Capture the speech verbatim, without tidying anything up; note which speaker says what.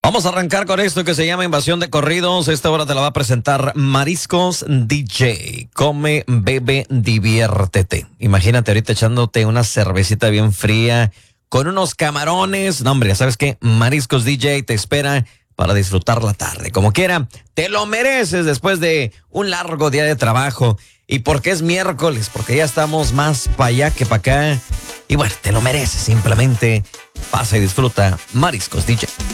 Speaker 1: Vamos a arrancar con esto que se llama Invasión de Corridos. Esta hora te la va a presentar Mariscos D J. Come, bebe, diviértete. Imagínate ahorita echándote una cervecita bien fría con unos camarones. No, hombre, ¿sabes qué? Mariscos D J te espera para disfrutar la tarde. Como quiera, te lo mereces después de un largo día de trabajo. Y porque es miércoles, porque ya estamos más para allá que para acá. Y bueno, te lo mereces, simplemente pasa y disfruta Mariscos D J.